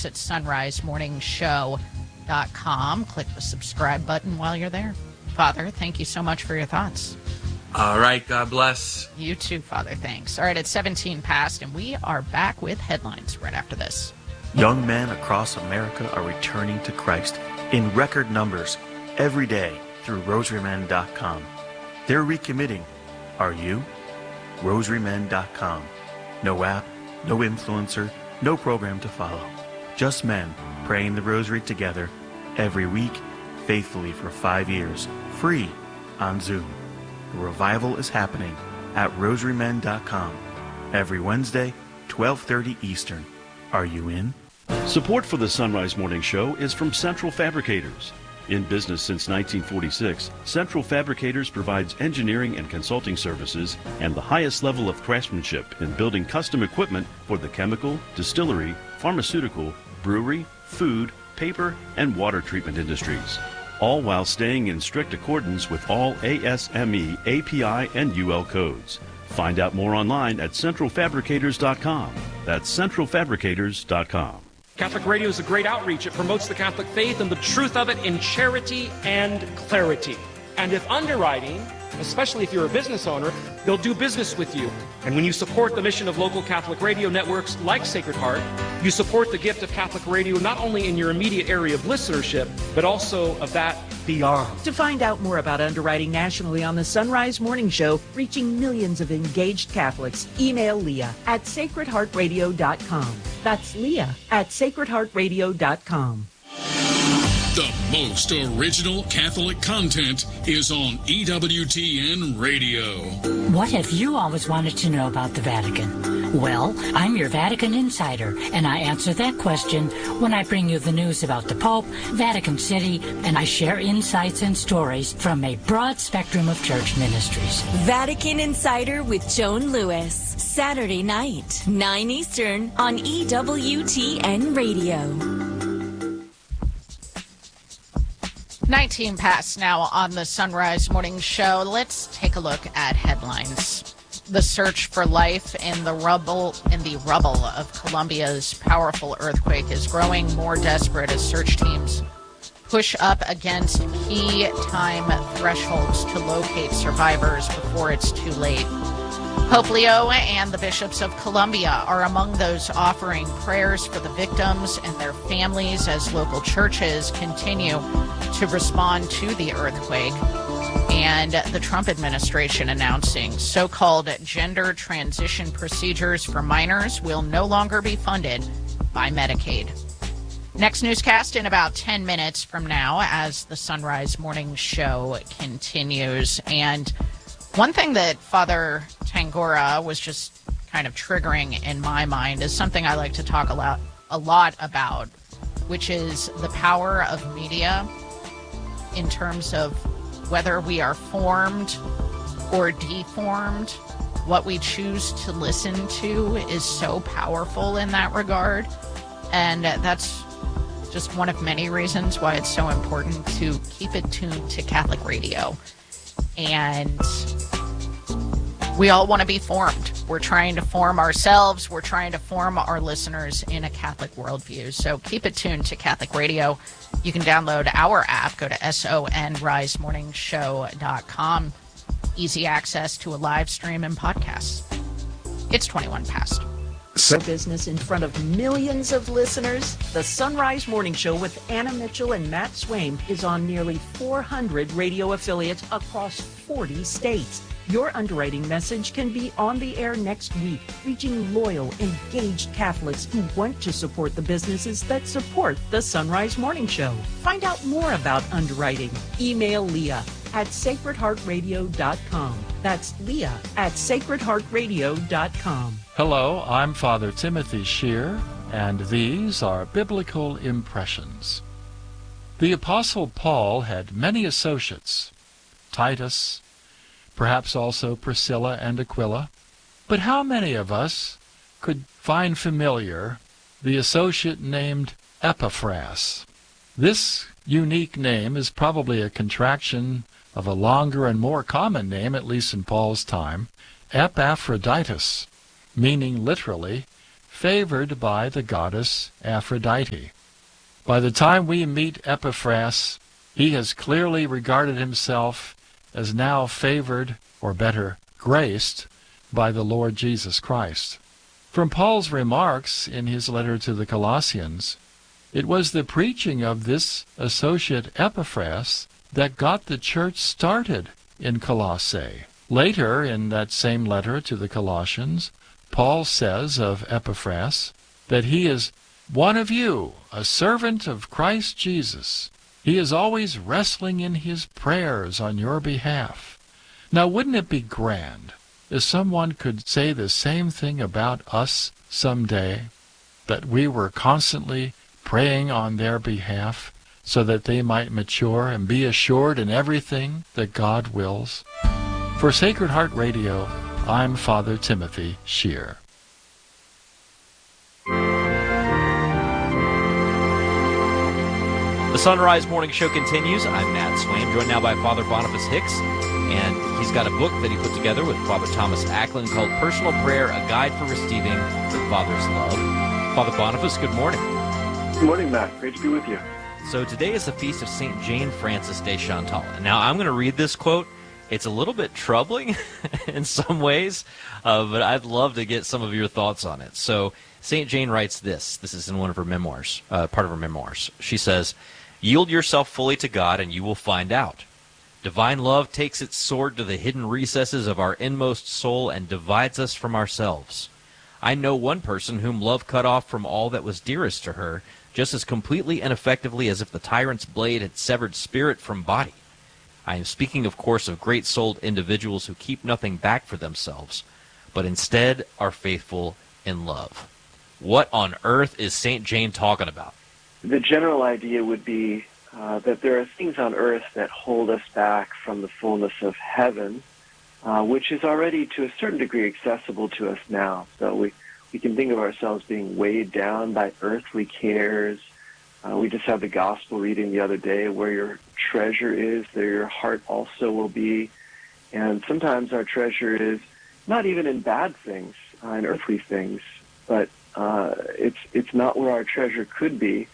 us at sunrisemorningshow.com. Click the subscribe button while you're there. Father, thank you so much for your thoughts. All right, God bless. You too, Father, thanks. All right, it's 17 past, and we are back with headlines right after this. Young men across America are returning to Christ in record numbers every day through rosarymen.com. They're recommitting. Are you? rosarymen.com. No app, no influencer, no program to follow. Just men praying the rosary together every week, faithfully for 5 years, free on Zoom. The revival is happening at rosarymen.com every Wednesday, 12:30 Eastern. Are you in? Support for the Sunrise Morning Show is from Central Fabricators. In business since 1946, Central Fabricators provides engineering and consulting services and the highest level of craftsmanship in building custom equipment for the chemical, distillery, pharmaceutical, brewery, food, paper, and water treatment industries, all while staying in strict accordance with all ASME, API, and UL codes. Find out more online at centralfabricators.com. That's centralfabricators.com. Catholic Radio is a great outreach. It promotes the Catholic faith and the truth of it in charity and clarity. And if underwriting, especially if you're a business owner, they'll do business with you. And when you support the mission of local Catholic radio networks like Sacred Heart, you support the gift of Catholic radio not only in your immediate area of listenership, but also of that beyond. To find out more about underwriting nationally on the Sunrise Morning Show, reaching millions of engaged Catholics, email Leah at sacredheartradio.com. That's Leah at sacredheartradio.com. The most original Catholic content is on EWTN Radio. What have you always wanted to know about the Vatican? Well, I'm your Vatican insider, and I answer that question when I bring you the news about the Pope, Vatican City, and I share insights and stories from a broad spectrum of church ministries. Vatican Insider with Joan Lewis, Saturday night, 9 Eastern on EWTN Radio. 19 past now on the Sunrise Morning Show. Let's take a look at headlines. The search for life in the rubble of Colombia's powerful earthquake is growing more desperate as search teams push up against key time thresholds to locate survivors before it's too late. Pope Leo and the bishops of Colombia are among those offering prayers for the victims and their families as local churches continue to respond to the earthquake. And the Trump administration announcing so-called gender transition procedures for minors will no longer be funded by Medicaid. Next newscast in about 10 minutes from now as the Sunrise Morning Show continues. And one thing that Father Tangora was just kind of triggering in my mind is something I like to talk a lot about, which is the power of media in terms of whether we are formed or deformed. What we choose to listen to is so powerful in that regard. And that's just one of many reasons why it's so important to keep it tuned to Catholic radio. And we all want to be formed. We're trying to form ourselves. We're trying to form our listeners in a Catholic worldview. So keep it tuned to Catholic Radio. You can download our app. Go to sonrisemorningshow.com. Easy access to a live stream and podcasts. It's 21 past. Business in front of millions of listeners. The Sunrise Morning Show with Anna Mitchell and Matt Swaim is on nearly 400 radio affiliates across 40 states. Your underwriting message can be on the air next week, reaching loyal, engaged Catholics who want to support the businesses that support the Sunrise Morning Show. Find out more about underwriting. Email Leah at sacredheartradio.com. That's Leah at sacredheartradio.com. Hello, I'm Father Timothy Shear, and these are Biblical Impressions. The Apostle Paul had many associates, Titus, perhaps also Priscilla and Aquila. But how many of us could find familiar the associate named Epaphras? This unique name is probably a contraction of a longer and more common name, at least in Paul's time, Epaphroditus, meaning literally favored by the goddess Aphrodite. By the time we meet Epaphras, he has clearly regarded himself as now favored, or better, graced, by the Lord Jesus Christ. From Paul's remarks in his letter to the Colossians, it was the preaching of this associate Epaphras that got the church started in Colossae. Later, in that same letter to the Colossians, Paul says of Epaphras that he is one of you, a servant of Christ Jesus. He is always wrestling in his prayers on your behalf. Now, wouldn't it be grand if someone could say the same thing about us someday, that we were constantly praying on their behalf so that they might mature and be assured in everything that God wills? For Sacred Heart Radio, I'm Father Timothy Shear. The Sunrise Morning Show continues. I'm Matt Swaim, joined now by Father Boniface Hicks, and he's got a book that he put together with Father Thomas Acklin called Personal Prayer, A Guide for Receiving the Father's Love. Father Boniface, good morning. Good morning, Matt. Great to be with you. So today is the feast of St. Jane Frances de Chantal. And now I'm going to read this quote. It's a little bit troubling in some ways, but I'd love to get some of your thoughts on it. So St. Jane writes this. This is in one of her memoirs, part of her memoirs. She says, "Yield yourself fully to God and you will find out. Divine love takes its sword to the hidden recesses of our inmost soul and divides us from ourselves. I know one person whom love cut off from all that was dearest to her, just as completely and effectively as if the tyrant's blade had severed spirit from body. I am speaking, of course, of great-souled individuals who keep nothing back for themselves, but instead are faithful in love." What on earth is St. Jane talking about? The general idea would be that there are things on earth that hold us back from the fullness of heaven, which is already to a certain degree accessible to us now. So we can think of ourselves being weighed down by earthly cares. We just had the gospel reading the other day, where your treasure is, there your heart also will be. And sometimes our treasure is not even in bad things, in earthly things, but it's not where our treasure could be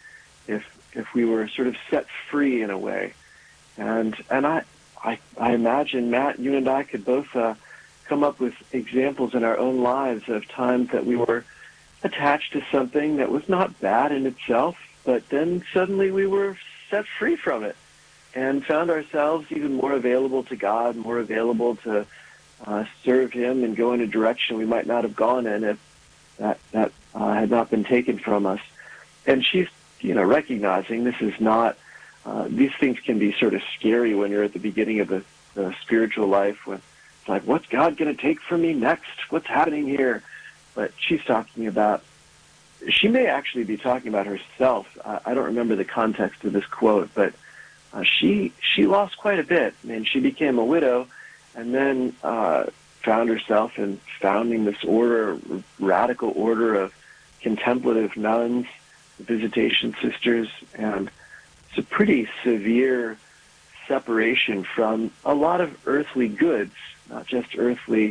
if we were sort of set free in a way. And I imagine, Matt, you and I could both come up with examples in our own lives of times that we were attached to something that was not bad in itself, but then suddenly we were set free from it and found ourselves even more available to God, more available to serve Him and go in a direction we might not have gone in if that had not been taken from us. And she's, recognizing this is not, these things can be sort of scary when you're at the beginning of the spiritual life, when it's like, what's God going to take from me next? What's happening here? But she's talking about, she may actually be talking about herself. I don't remember the context of this quote, but she lost quite a bit. I mean, she became a widow and then found herself in founding this order, radical order of contemplative nuns, visitation sisters, and it's a pretty severe separation from a lot of earthly goods, not just earthly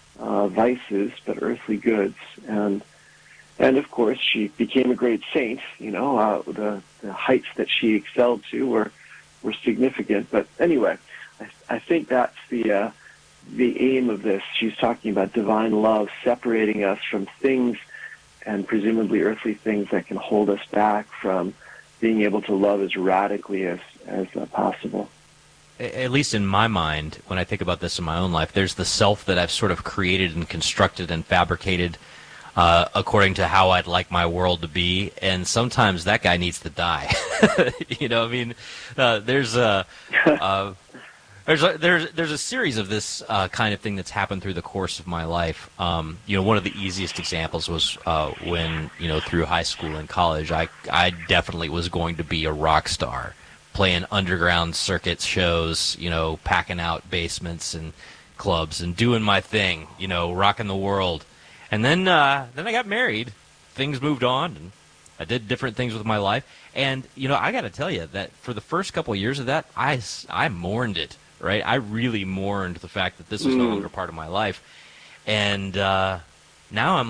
vices, but earthly goods. And of course, she became a great saint. The heights that she excelled to were significant. But anyway, I think that's the aim of this. She's talking about divine love separating us from things, and presumably earthly things, that can hold us back from being able to love as radically as possible. At least in my mind, when I think about this in my own life, there's the self that I've sort of created and constructed and fabricated according to how I'd like my world to be, and sometimes that guy needs to die. There's a series of this kind of thing that's happened through the course of my life. One of the easiest examples was when, through high school and college, I definitely was going to be a rock star, playing underground circuit shows, packing out basements and clubs and doing my thing, rocking the world. And then I got married, things moved on, and I did different things with my life. And, I got to tell you that for the first couple of years of that, I mourned it. Right, I really mourned the fact that this was no longer part of my life, and now I'm like,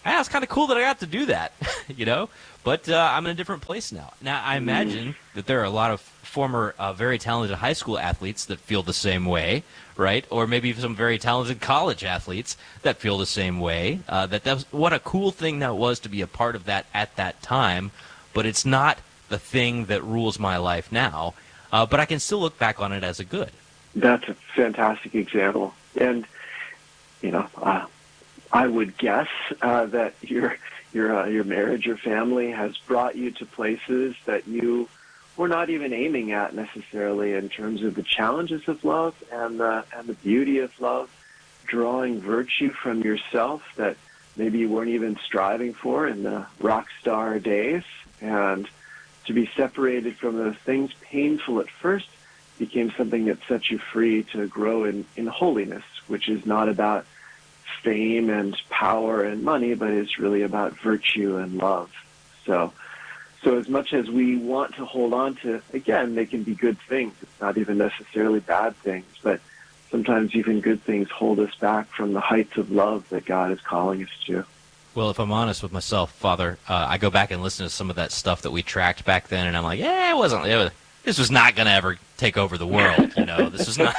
it's kind of cool that I got to do that, you know. But I'm in a different place now. Now, I imagine that there are a lot of former very talented high school athletes that feel the same way, right? Or maybe some very talented college athletes that feel the same way. What a cool thing that was to be a part of that at that time. But it's not the thing that rules my life now. But I can still look back on it as a good. That's a fantastic example. And, you know, I would guess that your marriage, your family has brought you to places that you were not even aiming at necessarily in terms of the challenges of love and the beauty of love, drawing virtue from yourself that maybe you weren't even striving for in the rock star days. And to be separated from those things, painful at first, became something that sets you free to grow in holiness, which is not about fame and power and money, but is really about virtue and love. So as much as we want to hold on to, again, they can be good things. It's not even necessarily bad things, but sometimes even good things hold us back from the heights of love that God is calling us to. Well, if I'm honest with myself, Father, I go back and listen to some of that stuff that we tracked back then, and I'm like, this was not going to ever take over the world, you know. This was not.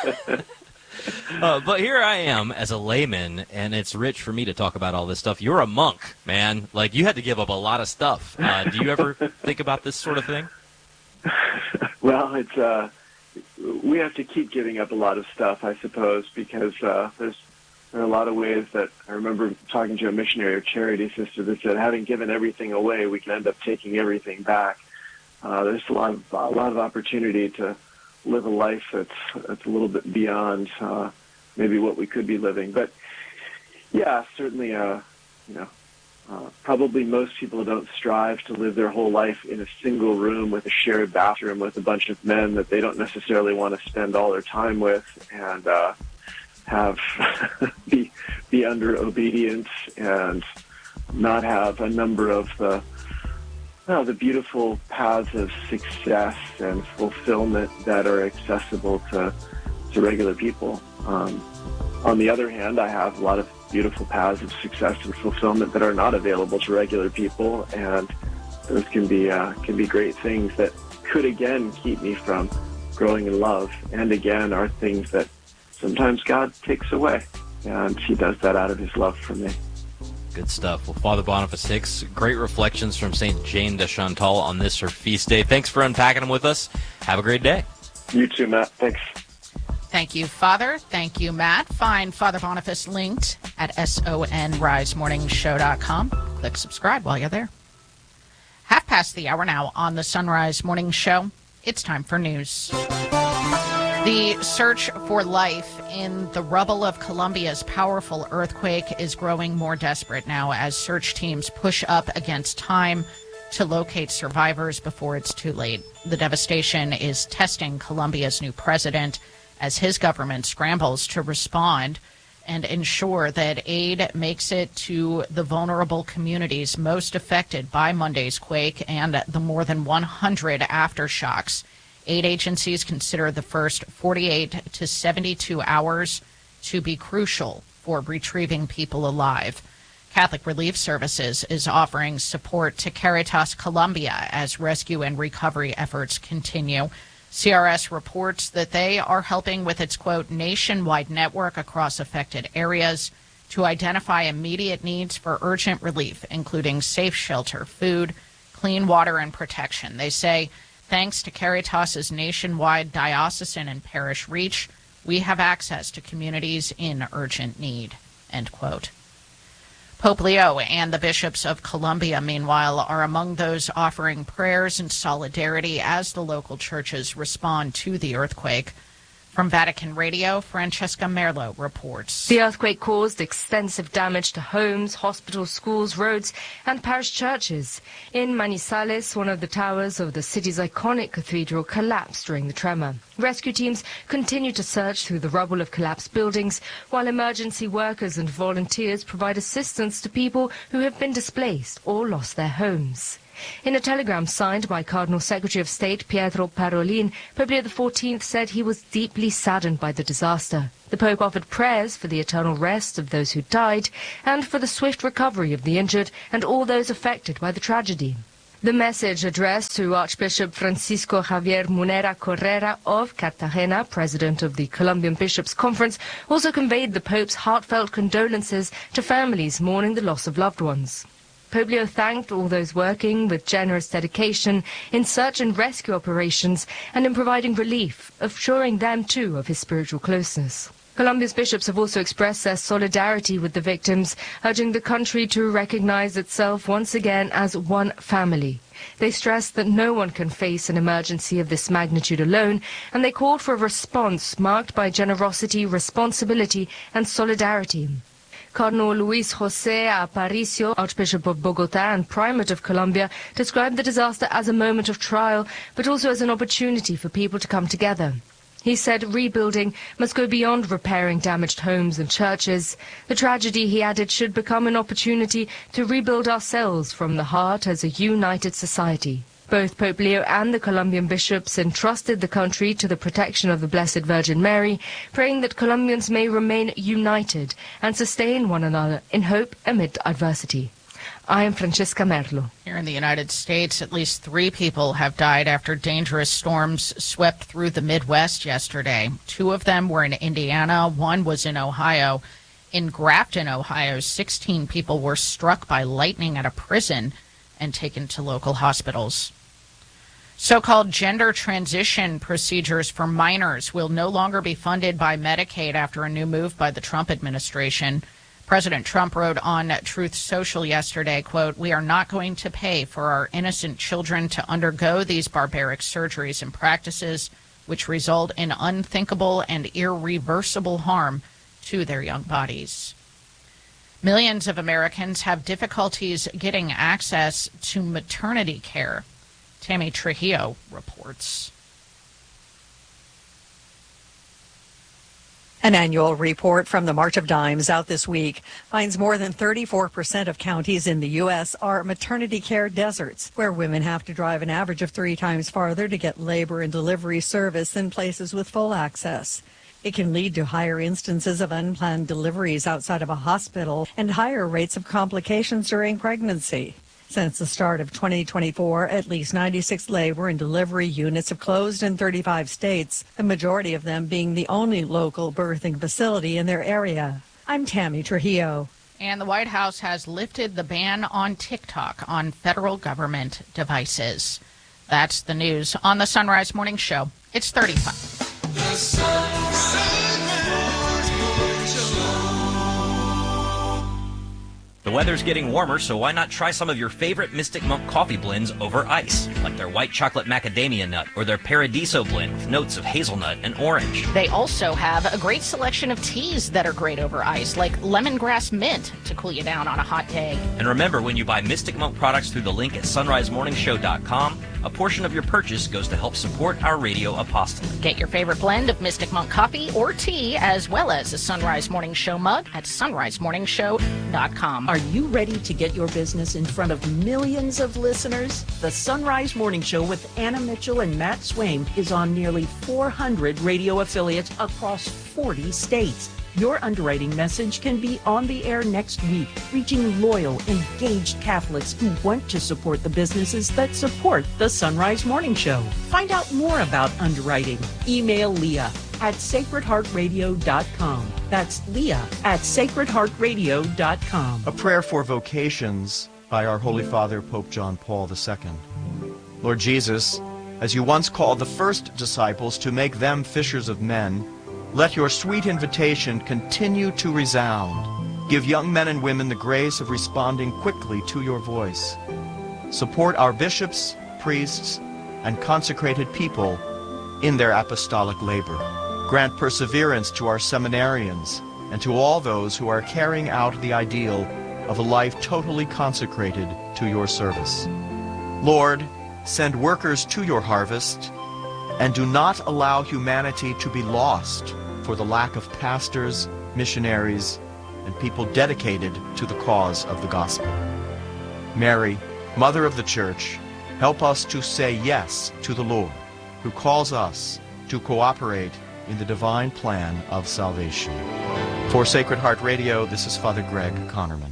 But here I am as a layman, and it's rich for me to talk about all this stuff. You're a monk, man. Like, you had to give up a lot of stuff. Do you ever think about this sort of thing? Well, it's we have to keep giving up a lot of stuff, I suppose, because there are a lot of ways that I remember talking to a missionary or charity sister that said, having given everything away, we can end up taking everything back. There's a lot of opportunity to live a life that's a little bit beyond maybe what we could be living. But yeah, certainly, probably most people don't strive to live their whole life in a single room with a shared bathroom with a bunch of men that they don't necessarily want to spend all their time with, and have be under obedience and not have a number of the beautiful paths of success and fulfillment that are accessible to regular people. On the other hand, I have a lot of beautiful paths of success and fulfillment that are not available to regular people, and those can be great things that could again keep me from growing in love, and again are things that sometimes God takes away, and He does that out of His love for me. Good stuff. Well, Father Boniface Hicks, great reflections from St. Jane de Chantal on this, her feast day. Thanks for unpacking them with us. Have a great day. You too, Matt. Thanks. Thank you, Father. Thank you, Matt. Find Father Boniface linked at sonrisemorningshow.com. Click subscribe while you're there. 1:30 now on the Sunrise Morning Show. It's time for news. The search for life in the rubble of Colombia's powerful earthquake is growing more desperate now as search teams push up against time to locate survivors before it's too late. The devastation is testing Colombia's new president as his government scrambles to respond and ensure that aid makes it to the vulnerable communities most affected by Monday's quake and the more than 100 aftershocks. Aid agencies consider the first 48 to 72 hours to be crucial for retrieving people alive. Catholic Relief Services is offering support to Caritas Colombia as rescue and recovery efforts continue. CRS reports that they are helping with its, quote, nationwide network across affected areas to identify immediate needs for urgent relief, including safe shelter, food, clean water, and protection. They say, thanks to Caritas's nationwide diocesan and parish reach, we have access to communities in urgent need, end quote. Pope Leo and the bishops of Colombia, meanwhile, are among those offering prayers and solidarity as the local churches respond to the earthquake. From Vatican Radio, Francesca Merlo reports. The earthquake caused extensive damage to homes, hospitals, schools, roads, and parish churches. In Manizales, one of the towers of the city's iconic cathedral collapsed during the tremor. Rescue teams continue to search through the rubble of collapsed buildings, while emergency workers and volunteers provide assistance to people who have been displaced or lost their homes. In a telegram signed by Cardinal Secretary of State Pietro Parolin, Pope Leo XIV said he was deeply saddened by the disaster. The Pope offered prayers for the eternal rest of those who died and for the swift recovery of the injured and all those affected by the tragedy. The message addressed to Archbishop Francisco Javier Munera Correra of Cartagena, president of the Colombian Bishops' Conference, also conveyed the Pope's heartfelt condolences to families mourning the loss of loved ones. Pope Leo thanked all those working with generous dedication in search and rescue operations and in providing relief, assuring them too of his spiritual closeness. Colombia's bishops have also expressed their solidarity with the victims, urging the country to recognize itself once again as one family. They stressed that no one can face an emergency of this magnitude alone, and they called for a response marked by generosity, responsibility, and solidarity. Cardinal Luis José Aparicio, Archbishop of Bogotá and Primate of Colombia, described the disaster as a moment of trial, but also as an opportunity for people to come together. He said rebuilding must go beyond repairing damaged homes and churches. The tragedy, he added, should become an opportunity to rebuild ourselves from the heart as a united society. Both Pope Leo and the Colombian bishops entrusted the country to the protection of the Blessed Virgin Mary, praying that Colombians may remain united and sustain one another in hope amid adversity. I am Francesca Merlo. Here in the United States, at least 3 people have died after dangerous storms swept through the Midwest yesterday. 2 of them were in Indiana. 1 was in Ohio. In Grafton, Ohio, 16 people were struck by lightning at a prison and taken to local hospitals. So-called gender transition procedures for minors will no longer be funded by Medicaid after a new move by the Trump administration. President Trump wrote on Truth Social yesterday, quote, "We are not going to pay for our innocent children to undergo these barbaric surgeries and practices which result in unthinkable and irreversible harm to their young bodies." Millions of Americans have difficulties getting access to maternity care. Tammy Trujillo reports. An annual report from the March of Dimes out this week finds more than 34% of counties in the U.S. are maternity care deserts, where women have to drive an average of 3 times farther to get labor and delivery service than places with full access. It can lead to higher instances of unplanned deliveries outside of a hospital and higher rates of complications during pregnancy. Since the start of 2024, at least 96 labor and delivery units have closed in 35 states, the majority of them being the only local birthing facility in their area. I'm Tammy Trujillo. And the White House has lifted the ban on TikTok on federal government devices. That's the news on the Sunrise Morning Show. It's 35. The Sunrise Morning Show. The weather's getting warmer, so why not try some of your favorite Mystic Monk coffee blends over ice, like their white chocolate macadamia nut or their Paradiso blend with notes of hazelnut and orange. They also have a great selection of teas that are great over ice, like lemongrass mint to cool you down on a hot day. And remember, when you buy Mystic Monk products through the link at sunrisemorningshow.com, a portion of your purchase goes to help support our radio apostolate. Get your favorite blend of Mystic Monk coffee or tea, as well as a Sunrise Morning Show mug at sunrisemorningshow.com. Are you ready to get your business in front of millions of listeners? The Sunrise Morning Show with Anna Mitchell and Matt Swaim is on nearly 400 radio affiliates across 40 states. Your underwriting message can be on the air next week, reaching loyal, engaged Catholics who want to support the businesses that support the Sunrise Morning Show. Find out more about underwriting. Email Leah at sacredheartradio.com. That's Leah at sacredheartradio.com. A prayer for vocations by our Holy Father, Pope John Paul II. Lord Jesus, as you once called the first disciples to make them fishers of men, let your sweet invitation continue to resound. Give young men and women the grace of responding quickly to your voice. Support our bishops, priests, and consecrated people in their apostolic labor. Grant perseverance to our seminarians and to all those who are carrying out the ideal of a life totally consecrated to your service. Lord, send workers to your harvest, and do not allow humanity to be lost for the lack of pastors, missionaries, and people dedicated to the cause of the gospel. Mary, Mother of the Church, help us to say yes to the Lord, who calls us to cooperate in the divine plan of salvation. For Sacred Heart Radio, this is Father Greg Connerman.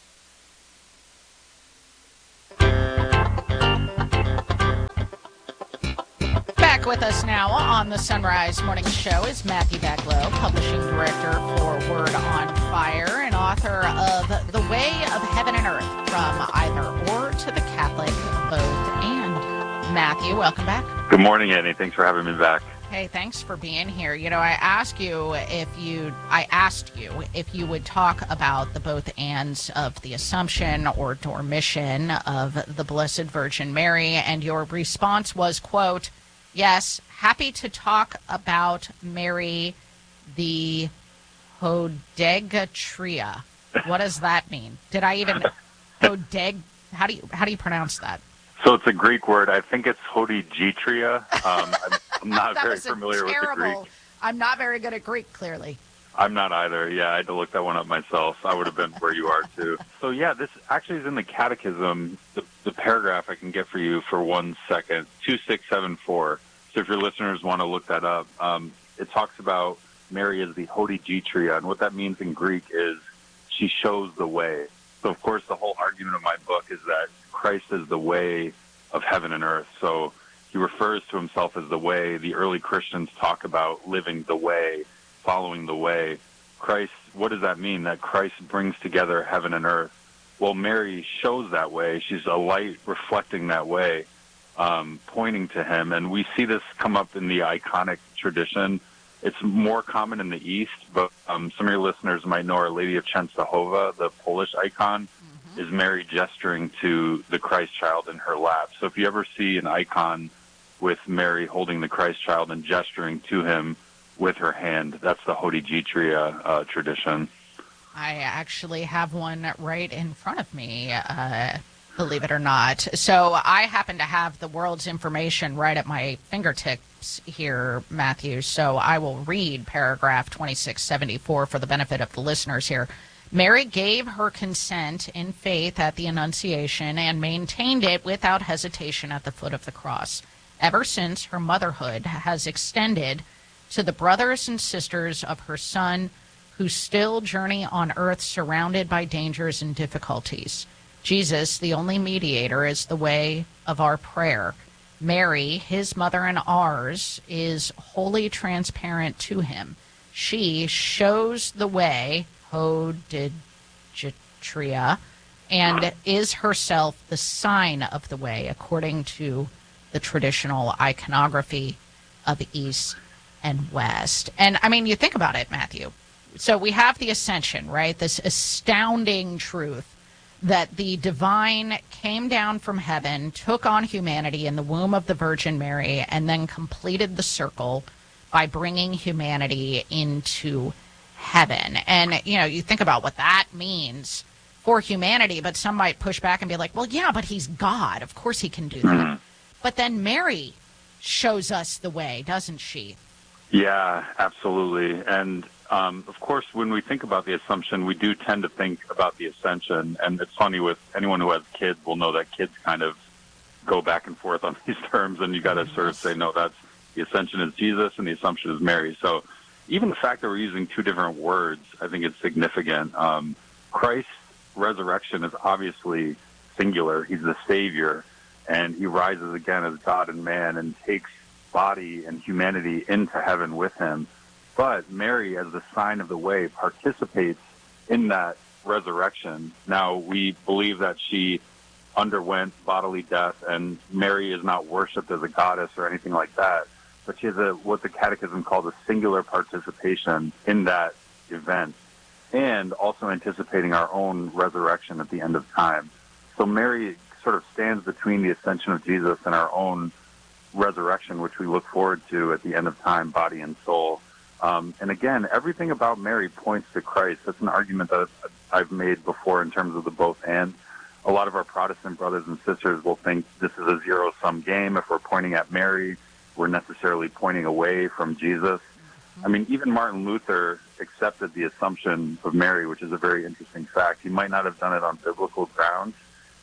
Back with us now on the Sunrise Morning Show is Matthew Baglow, publishing director for Word on Fire and author of The Way of Heaven and Earth, From Either Or to the Catholic Both And. Matthew, welcome back. Good morning, Annie. Thanks for having me back. Hey, thanks for being here. You know, I asked you if you would talk about the both ands of the Assumption or Dormition of the Blessed Virgin Mary, and your response was, quote, yes, happy to talk about Mary the Hodegetria. What does that mean? Did I even Hodeg? How do you pronounce that? So it's a Greek word. I think it's Hodegetria. I'm not very familiar with the Greek. I'm not very good at Greek, clearly. I'm not either. Yeah, I had to look that one up myself. I would have been where you are, too. So, yeah, this actually is in the Catechism, the paragraph I can get for you for 1 second, 2674. So if your listeners want to look that up, it talks about Mary as the Hodegetria, and what that means in Greek is she shows the way. So, of course, the whole argument of my book is that Christ is the way of heaven and earth. So he refers to himself as the way. The early Christians talk about living the way, following the way. Christ, what does that mean? That Christ brings together heaven and earth. Well, Mary shows that way. She's a light reflecting that way, pointing to him. And we see this come up in the iconic tradition. It's more common in the East, but some of your listeners might know Our Lady of Częstochowa, the Polish icon, is Mary gesturing to the Christ child in her lap. So if you ever see an icon with Mary holding the Christ child and gesturing to him with her hand, that's the Hodegetria tradition. I actually have one right in front of me, believe it or not. So I happen to have the world's information right at my fingertips here, Matthew. So I will read paragraph 2674 for the benefit of the listeners here. Mary gave her consent in faith at the Annunciation and maintained it without hesitation at the foot of the cross. Ever since, her motherhood has extended to the brothers and sisters of her Son who still journey on earth surrounded by dangers and difficulties. Jesus, the only mediator, is the way of our prayer. Mary, his mother and ours, is wholly transparent to him. She shows the way, Hodegetria, and is herself the sign of the way, according to the traditional iconography of East and West. And, I mean, you think about it, Matthew. So we have the Ascension, right? This astounding truth that the divine came down from heaven, took on humanity in the womb of the Virgin Mary, and then completed the circle by bringing humanity into heaven. And, you know, you think about what that means for humanity, but some might push back and be like, well, yeah, but he's God. Of course he can do that. But then Mary shows us the way, doesn't she? Yeah, absolutely. And, of course, when we think about the Assumption, we do tend to think about the Ascension. And it's funny, with anyone who has kids will know that kids kind of go back and forth on these terms, and you got to sort of say, no, that's the Ascension is Jesus and the Assumption is Mary. So even the fact that we're using two different words, I think it's significant. Christ's resurrection is obviously singular. He's the Savior, and he rises again as God and man and takes body and humanity into heaven with him. But Mary, as the sign of the way, participates in that resurrection. Now, we believe that she underwent bodily death, and Mary is not worshipped as a goddess or anything like that, but she has what the Catechism calls a singular participation in that event, and also anticipating our own resurrection at the end of time. So Mary sort of stands between the ascension of Jesus and our own resurrection, which we look forward to at the end of time, body and soul. And again, everything about Mary points to Christ. That's an argument that I've made before in terms of the both and. A lot of our Protestant brothers and sisters will think this is a zero-sum game. If we're pointing at Mary, we're necessarily pointing away from Jesus. I mean, even Martin Luther accepted the Assumption of Mary, which is a very interesting fact. He might not have done it on biblical grounds,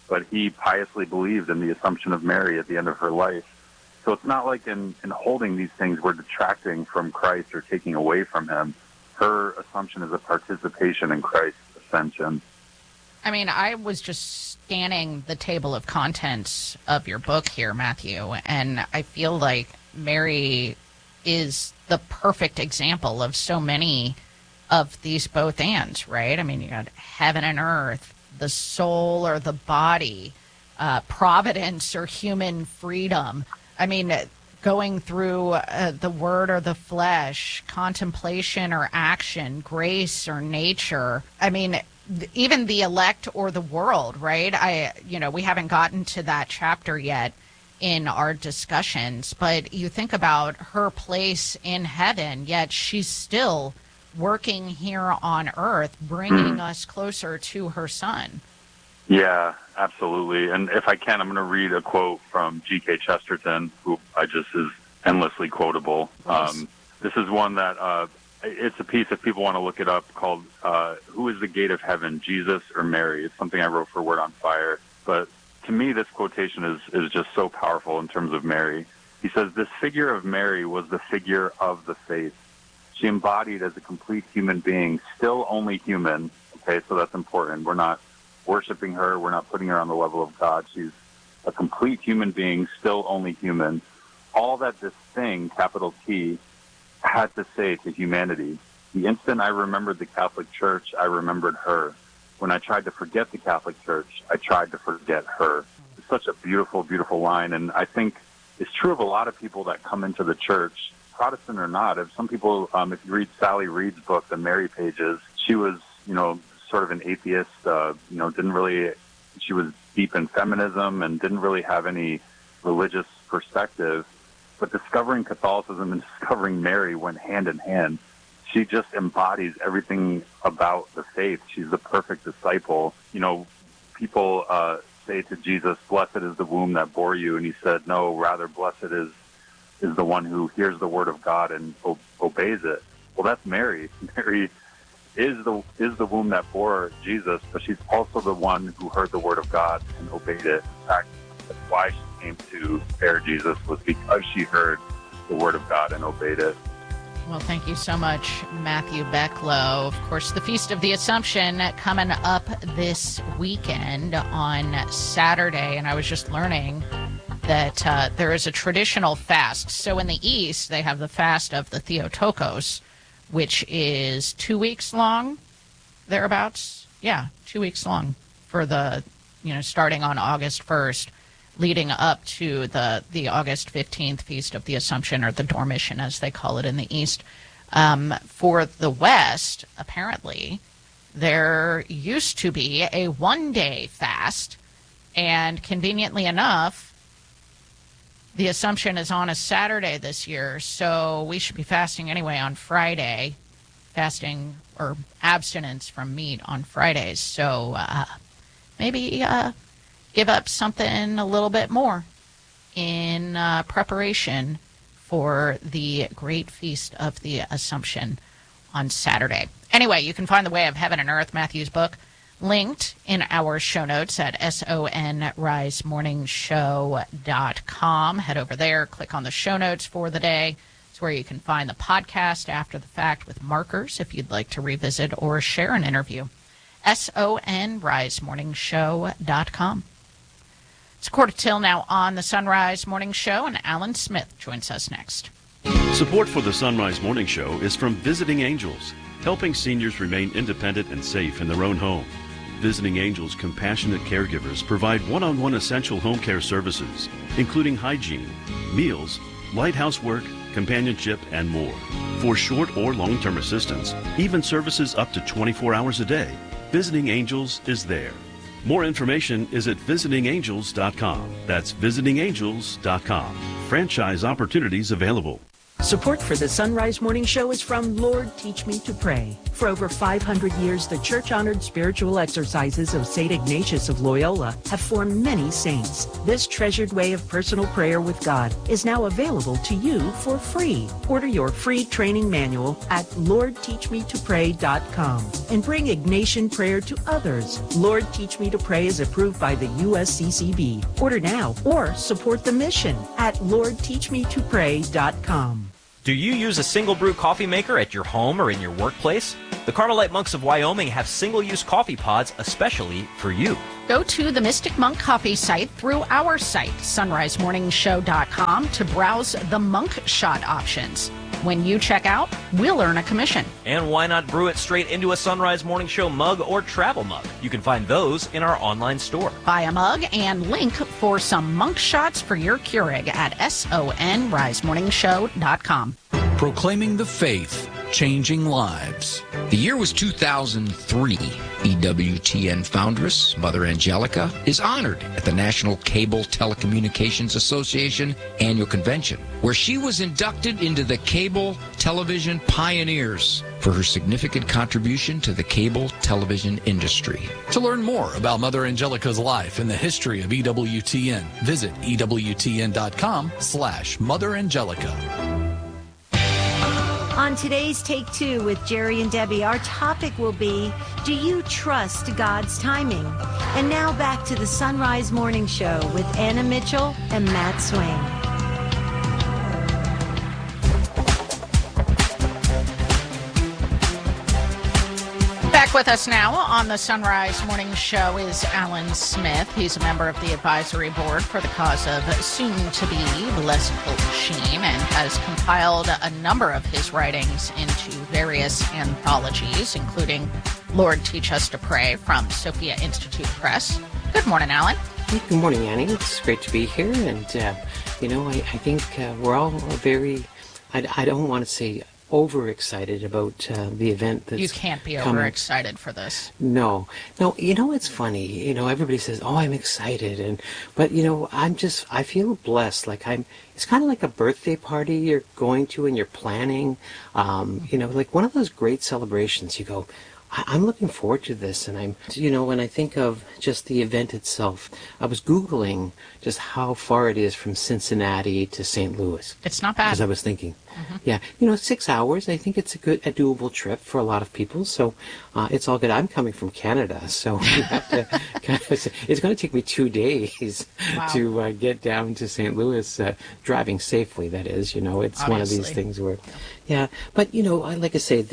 but he piously believed in the Assumption of Mary at the end of her life. So it's not like in holding these things we're detracting from Christ or taking away from him. Her Assumption is a participation in Christ's ascension. I mean, I was just scanning the table of contents of your book here, Matthew, and I feel like Mary is the perfect example of so many of these both ands, right? I mean, you got heaven and earth, the soul or the body, providence or human freedom. I mean, going through the word or the flesh, contemplation or action, grace or nature. I mean, even the elect or the world, right? We haven't gotten to that chapter yet in our discussions, but you think about her place in heaven, yet she's still working here on earth, bringing us closer to her son. Yeah, absolutely. And if I can, I'm going to read a quote from G.K. Chesterton, who is endlessly quotable. This is one that it's a piece, if people want to look it up, called Who is the Gate of Heaven, Jesus or Mary? It's something I wrote for Word on Fire. But to me, this quotation is just so powerful in terms of Mary. He says, "This figure of Mary was the figure of the faith. She embodied as a complete human being, still only human." Okay, so that's important. We're not worshiping her. We're not putting her on the level of God. She's a complete human being, still only human. All that this thing, capital T, had to say to humanity. The instant I remembered the Catholic Church, I remembered her. When I tried to forget the Catholic Church, I tried to forget her. It's such a beautiful, beautiful line, and I think it's true of a lot of people that come into the church, Protestant or not. If some people, if you read Sally Reed's book, The Mary Pages, she was, sort of an atheist, she was deep in feminism and didn't really have any religious perspective. But discovering Catholicism and discovering Mary went hand in hand. She just embodies everything about the faith. She's the perfect disciple. People say to Jesus, "Blessed is the womb that bore you," and he said, "No, rather blessed is the one who hears the word of God and obeys it." Well, that's Mary. Mary is the womb that bore Jesus, but she's also the one who heard the word of God and obeyed it. In fact, that's why she came to bear Jesus, was because she heard the word of God and obeyed it. Well, thank you so much, Matthew Becklow. Of course, the Feast of the Assumption coming up this weekend on Saturday, and I was just learning that there is a traditional fast. So in the East, they have the fast of the Theotokos, which is 2 weeks long, thereabouts. Yeah, 2 weeks long for the, starting on August 1st, leading up to the August 15th Feast of the Assumption, or the Dormition, as they call it in the East. For the West, apparently, there used to be a one-day fast, and conveniently enough, the Assumption is on a Saturday this year, so we should be fasting anyway on Friday, fasting or abstinence from meat on Fridays. So maybe give up something a little bit more in preparation for the great Feast of the Assumption on Saturday. Anyway, you can find The Way of Heaven and Earth, Matthew's book, linked in our show notes at sonrisemorningshow.com. Head over there, click on the show notes for the day. It's where you can find the podcast after the fact with markers if you'd like to revisit or share an interview. sonrisemorningshow.com. It's 1:45 now on the Sunrise Morning Show, and Alan Smith joins us next. Support for the Sunrise Morning Show is from Visiting Angels, helping seniors remain independent and safe in their own home. Visiting Angels compassionate caregivers provide one-on-one essential home care services, including hygiene, meals, light housework, companionship, and more. For short or long-term assistance, even services up to 24 hours a day, Visiting Angels is there. More information is at visitingangels.com. That's visitingangels.com. Franchise opportunities available. Support for the Sunrise Morning Show is from Lord Teach Me to Pray. For over 500 years, the church-honored spiritual exercises of St. Ignatius of Loyola have formed many saints. This treasured way of personal prayer with God is now available to you for free. Order your free training manual at LordTeachMeToPray.com and bring Ignatian prayer to others. Lord Teach Me to Pray is approved by the USCCB. Order now or support the mission at LordTeachMeToPray.com. Do you use a single brew coffee maker at your home or in your workplace? The Carmelite Monks of Wyoming have single-use coffee pods especially for you. Go to the Mystic Monk Coffee site through our site, sunrisemorningshow.com, to browse the Monk Shot options. When you check out, we'll earn a commission. And why not brew it straight into a Sunrise Morning Show mug or travel mug? You can find those in our online store. Buy a mug and link for some Monk Shots for your Keurig at sonrisemorningshow.com. Proclaiming the faith, changing lives. The year was 2003. EWTN foundress, Mother Angelica, is honored at the National Cable Telecommunications Association annual convention, where she was inducted into the Cable Television Pioneers for her significant contribution to the cable television industry. To learn more about Mother Angelica's life and the history of EWTN, visit EWTN.com/Mother Angelica. On today's Take Two with Jerry and Debbie, our topic will be, do you trust God's timing? And now back to the Sunrise Morning Show with Anna Mitchell and Matt Swain. Back with us now on the Sunrise Morning Show is Alan Smith. He's a member of the advisory board for the cause of soon-to-be blissful Sheen and has compiled a number of his writings into various anthologies, including Lord Teach Us to Pray from Sophia Institute Press. Good morning, Alan. Hey, good morning, Annie. It's great to be here. And, I think we're all very, I don't want to say overexcited about the event that's You can't be coming. overexcited for this. No, it's funny. Everybody says, "Oh, I'm excited," but I feel blessed. It's kind of like a birthday party you're going to and you're planning. Like one of those great celebrations. You go, I'm looking forward to this, and when I think of just the event itself, I was Googling just how far it is from Cincinnati to St. Louis. It's not bad. As I was thinking. Yeah, 6 hours, I think it's a doable trip for a lot of people, so it's all good. I'm coming from Canada, so you have to it's going to take me 2 days to get down to St. Louis, driving safely, that is, it's Obviously. one of these things where, but, like I say,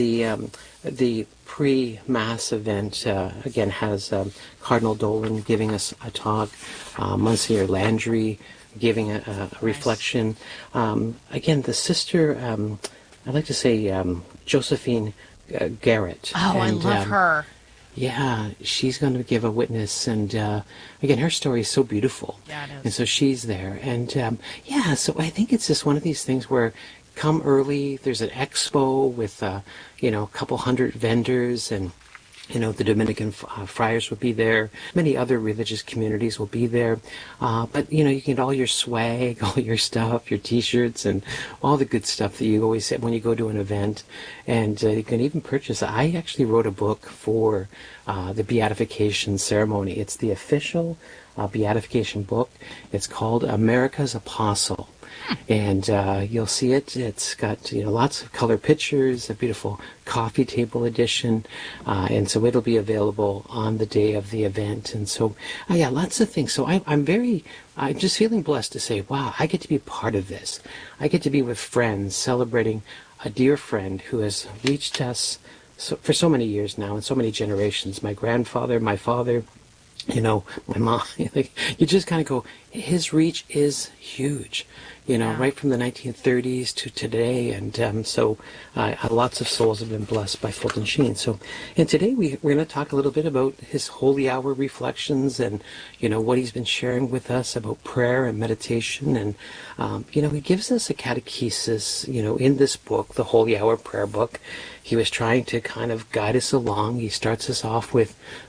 the pre-Mass event, again, has Cardinal Dolan giving us a talk, Monsignor Landry giving a reflection. Again, the sister, I'd like to say Josephine Garrett. Oh, I love her. Yeah, she's going to give a witness, and again, her story is so beautiful. Yeah, it is. And so she's there, and so I think it's just one of these things where come early. There's an expo with a couple hundred vendors, and the Dominican friars will be there. Many other religious communities will be there. But, you can get all your swag, all your stuff, your T-shirts, and all the good stuff that you always say when you go to an event. And you can even purchase. I actually wrote a book for the beatification ceremony. It's the official beatification book. It's called America's Apostle. And you'll see it. It's got lots of color pictures, a beautiful coffee table edition, and so it'll be available on the day of the event. And so, lots of things. So I'm just feeling blessed to say, wow, I get to be part of this. I get to be with friends celebrating a dear friend who has reached us for so many years now and so many generations. My grandfather, my father, my mom. You just kind of go, his reach is huge. Right from the 1930s to today, and so lots of souls have been blessed by Fulton Sheen. So, and today we're going to talk a little bit about his Holy Hour reflections, and what he's been sharing with us about prayer and meditation, and he gives us a catechesis. In this book, the Holy Hour prayer book, he was trying to kind of guide us along. He starts us off with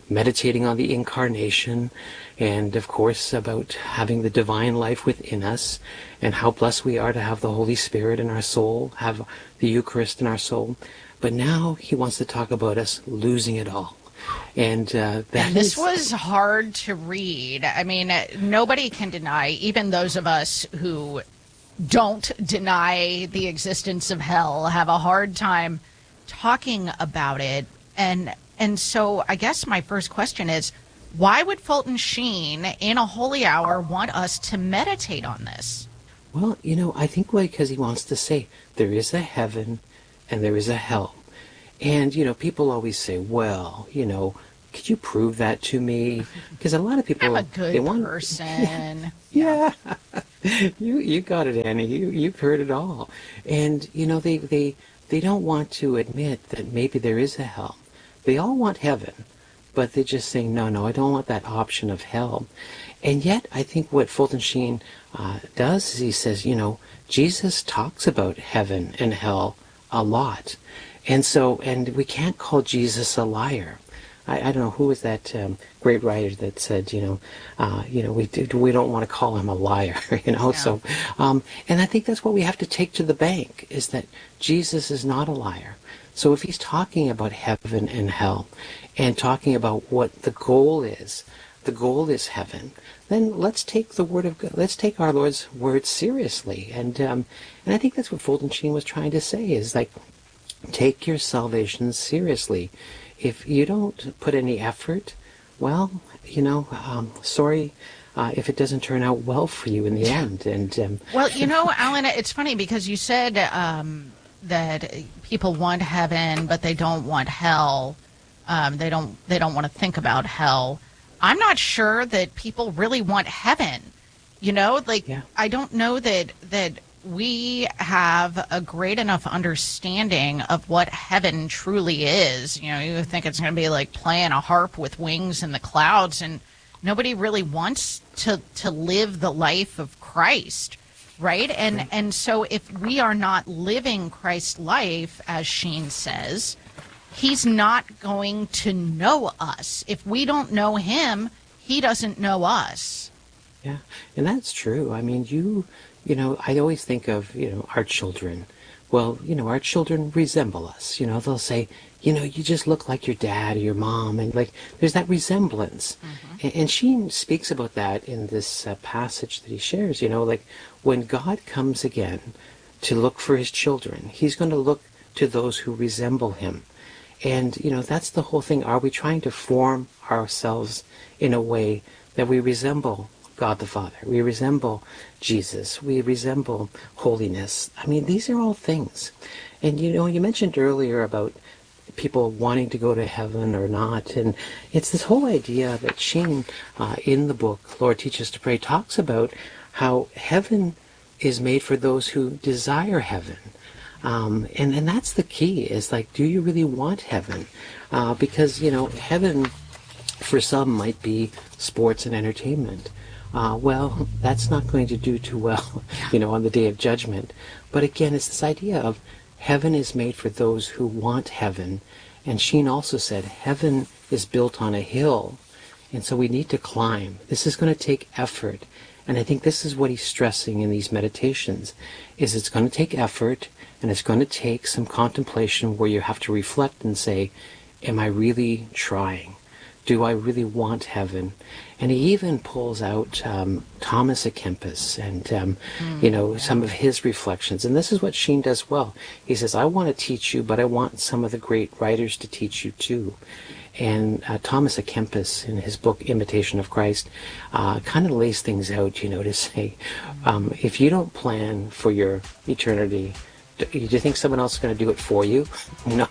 meditating on the incarnation, and of course about having the divine life within us, and how blessed we are to have the Holy Spirit in our soul, have the Eucharist in our soul. But now he wants to talk about us losing it all. And this was hard to read. I mean, nobody can deny, even those of us who don't deny the existence of hell, have a hard time talking about it. And so I guess my first question is, why would Fulton Sheen in a holy hour want us to meditate on this? Well, I think because he wants to say there is a heaven and there is a hell. And, people always say, well, could you prove that to me? Because a lot of people... I'm a good person. Yeah. You got it, Annie. You've heard it all. And, they don't want to admit that maybe there is a hell. They all want heaven, but they're just saying, no, I don't want that option of hell. And yet, I think what Fulton Sheen does is he says, Jesus talks about heaven and hell a lot. And we can't call Jesus a liar. I don't know, who was that great writer that said, we don't want to call him a liar, Yeah. So, and I think that's what we have to take to the bank, is that Jesus is not a liar. So if he's talking about heaven and hell and talking about what the goal is heaven, then let's take the word of God, let's take our Lord's word seriously. And I think that's what Fulton Sheen was trying to say, is like, take your salvation seriously. If you don't put any effort, well, sorry if it doesn't turn out well for you in the end. And well, Alan, it's funny because you said that people want heaven, but they don't want hell. They don't want to think about hell. I'm not sure that people really want heaven. I don't know that we have a great enough understanding of what heaven truly is. You think it's going to be like playing a harp with wings in the clouds, and nobody really wants to live the life of Christ, right? And so if we are not living Christ's life, as Sheen says, he's not going to know us. If we don't know him, he doesn't know us. Yeah, and that's true. I mean, I always think of, our children. Well, our children resemble us. They'll say, you just look like your dad or your mom. And there's that resemblance. Mm-hmm. And Sheen speaks about that in this passage that he shares, when God comes again to look for his children, he's going to look to those who resemble him. And, that's the whole thing. Are we trying to form ourselves in a way that we resemble God the Father? We resemble Jesus. We resemble holiness. I mean, these are all things. And, you mentioned earlier about people wanting to go to heaven or not. And it's this whole idea that Sheen, in the book, Lord Teach Us to Pray, talks about how heaven is made for those who desire heaven. And that's the key, is do you really want heaven? Because, heaven for some might be sports and entertainment. Well, that's not going to do too well, on the day of judgment. But again, it's this idea of heaven is made for those who want heaven. And Sheen also said heaven is built on a hill. And so we need to climb. This is going to take effort. And I think this is what he's stressing in these meditations, is it's going to take effort, and it's going to take some contemplation where you have to reflect and say, am I really trying? Do I really want heaven? And he even pulls out Thomas à Kempis and, some of his reflections. And this is what Sheen does well. He says, I want to teach you, but I want some of the great writers to teach you too. And Thomas à Kempis, in his book, Imitation of Christ, kind of lays things out, to say, if you don't plan for your eternity, do you think someone else is going to do it for you? No.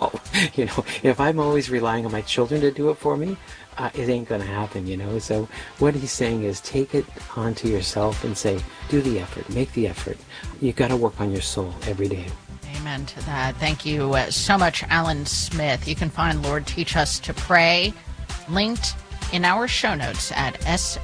If I'm always relying on my children to do it for me, it ain't going to happen, So what he's saying is take it onto yourself and say, do the effort, make the effort. You've got to work on your soul every day. Amen to that. Thank you so much, Alan Smith. You can find Lord Teach Us to Pray linked in our show notes at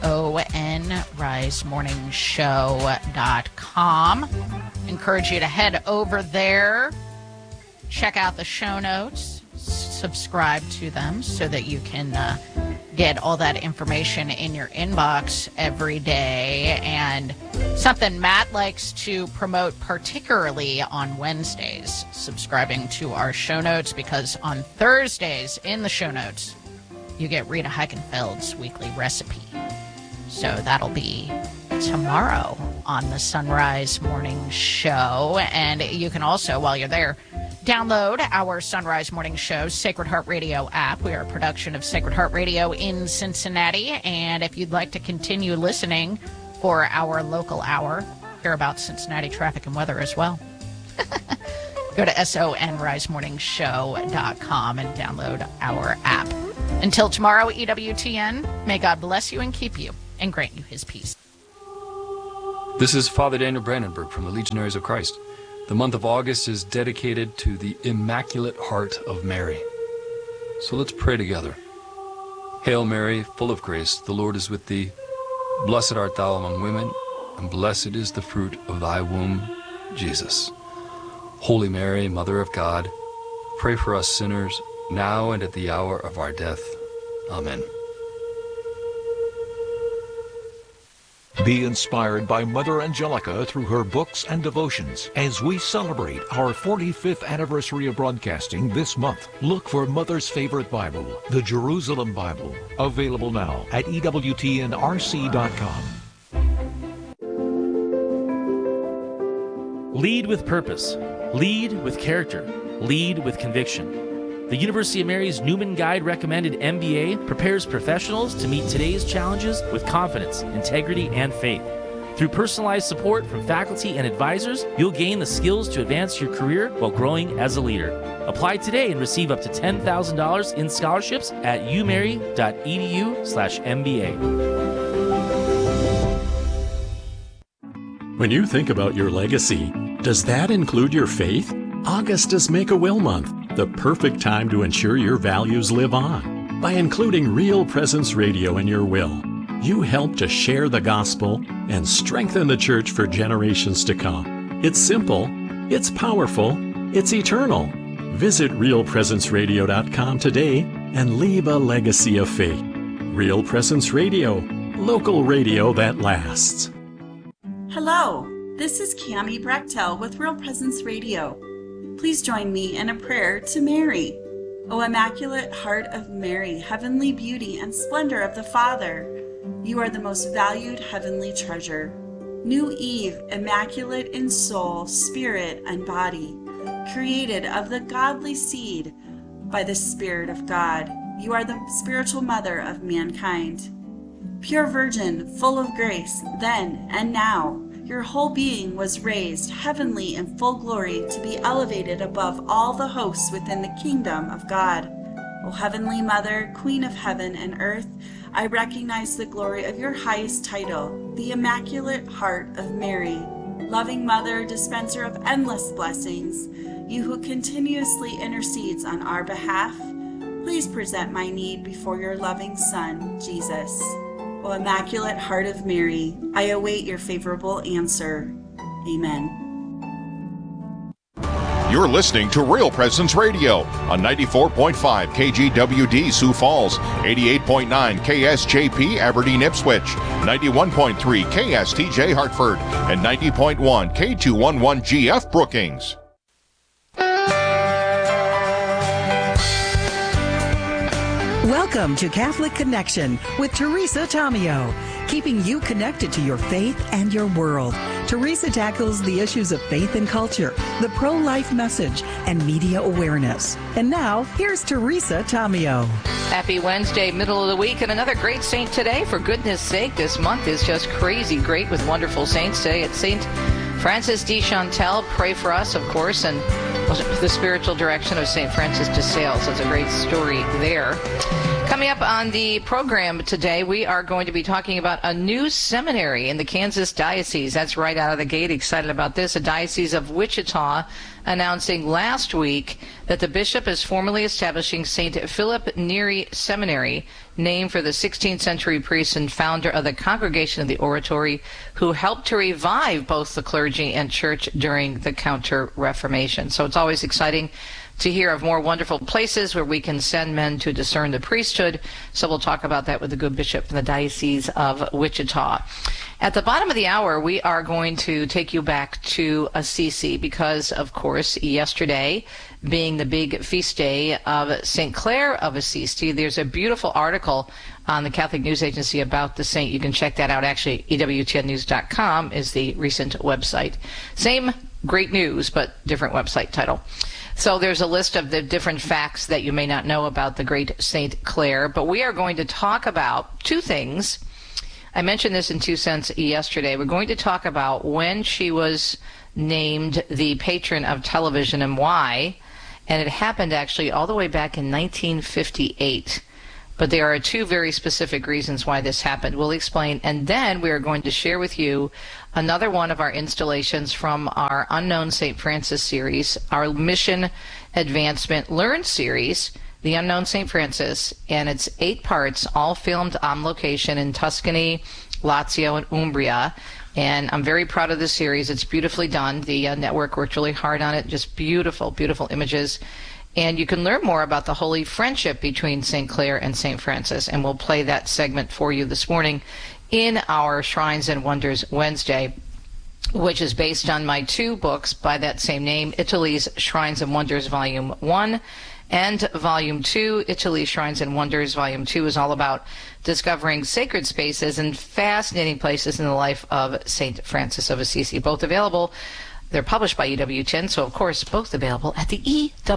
sonrisemorningshow.com. Encourage you to head over there, check out the show notes, subscribe to them so that you can get all that information in your inbox every day. And something Matt likes to promote particularly on Wednesdays, subscribing to our show notes, because on Thursdays in the show notes, you get Rita Heikenfeld's weekly recipe. So that'll be tomorrow on the Sunrise Morning Show. And you can also, while you're there, download our Sunrise Morning Show Sacred Heart Radio app. We are a production of Sacred Heart Radio in Cincinnati. And if you'd like to continue listening for our local hour, hear about Cincinnati traffic and weather as well, go to sonrisemorningshow.com and download our app. Until tomorrow, EWTN, may God bless you and keep you and grant you his peace. This is Father Daniel Brandenburg from the Legionaries of Christ. The month of August is dedicated to the Immaculate Heart of Mary. So let's pray together. Hail Mary, full of grace, the Lord is with thee. Blessed art thou among women, and blessed is the fruit of thy womb, Jesus. Holy Mary, Mother of God, pray for us sinners, now and at the hour of our death. Amen. Be inspired by Mother Angelica through her books and devotions as we celebrate our 45th anniversary of broadcasting this month. Look for Mother's Favorite Bible, the Jerusalem Bible, available now at EWTNRC.com. Lead with purpose. Lead with character. Lead with conviction. The University of Mary's Newman Guide recommended MBA prepares professionals to meet today's challenges with confidence, integrity, and faith. Through personalized support from faculty and advisors, you'll gain the skills to advance your career while growing as a leader. Apply today and receive up to $10,000 in scholarships at umary.edu/MBA. When you think about your legacy, does that include your faith? August is Make-A-Will Month, the perfect time to ensure your values live on. By including Real Presence Radio in your will, you help to share the gospel and strengthen the church for generations to come. It's simple, it's powerful, it's eternal. Visit realpresenceradio.com today and leave a legacy of faith. Real Presence Radio, local radio that lasts. Hello, this is Cammie Brechtel with Real Presence Radio. Please join me in a prayer to Mary. O Immaculate Heart of Mary, heavenly beauty and splendor of the Father, you are the most valued heavenly treasure. New Eve, immaculate in soul, spirit, and body, created of the godly seed by the Spirit of God. You are the spiritual mother of mankind. Pure Virgin, full of grace, then and now, your whole being was raised heavenly in full glory to be elevated above all the hosts within the kingdom of God. O Heavenly Mother, Queen of heaven and earth, I recognize the glory of your highest title, the Immaculate Heart of Mary. Loving Mother, dispenser of endless blessings, you who continuously intercedes on our behalf, please present my need before your loving Son, Jesus. O Immaculate Heart of Mary, I await your favorable answer. Amen. You're listening to Real Presence Radio on 94.5 KGWD Sioux Falls, 88.9 KSJP Aberdeen Ipswich, 91.3 KSTJ Hartford, and 90.1 K211GF Brookings. Welcome to Catholic Connection with Teresa Tomeo, keeping you connected to your faith and your world. Teresa tackles the issues of faith and culture, the pro-life message, and media awareness. And now, here's Teresa Tomeo. Happy Wednesday, middle of the week, and another great saint today. For goodness sake, this month is just crazy great with wonderful saints. Today it's Saint Francis de Chantal. Pray for us, of course, and the spiritual direction of St. Francis de Sales. It's a great story there. Coming up on the program today, we are going to be talking about a new seminary in the Kansas Diocese. That's right out of the gate. Excited about this. A Diocese of Wichita announcing last week that the bishop is formally establishing St. Philip Neri Seminary named for the 16th century priest and founder of the Congregation of the Oratory, who helped to revive both the clergy and church during the Counter-Reformation. So it's always exciting to hear of more wonderful places where we can send men to discern the priesthood. So we'll talk about that with the good bishop from the Diocese of Wichita. At the bottom of the hour, we are going to take you back to Assisi because, of course, yesterday being the big feast day of St. Clare of Assisi, there's a beautiful article on the Catholic News Agency about the saint. You can check that out. Actually, EWTNnews.com is the recent website. Same great news, but different website title. So there's a list of the different facts that you may not know about the great St. Clare, but we are going to talk about two things. I mentioned this in 2 cents yesterday. We're going to talk about when she was named the patron of television and why, and it happened actually all the way back in 1958. But there are two very specific reasons why this happened. We'll explain. And then we are going to share with you another one of our installations from our Unknown St. Francis series, our Mission Advancement Learn series, The Unknown St. Francis. And it's 8 parts, all filmed on location in Tuscany, Lazio, and Umbria. And I'm very proud of this series. It's beautifully done. The network worked really hard on it. Just beautiful, beautiful images. And you can learn more about the holy friendship between St. Clare and St. Francis. And we'll play that segment for you this morning in our Shrines and Wonders Wednesday, which is based on my 2 books by that same name, Italy's Shrines and Wonders Volume 1 and Volume 2. Italy's Shrines and Wonders Volume 2 is all about discovering sacred spaces and fascinating places in the life of St. Francis of Assisi, both available. They're published by EWTN, so of course both available at the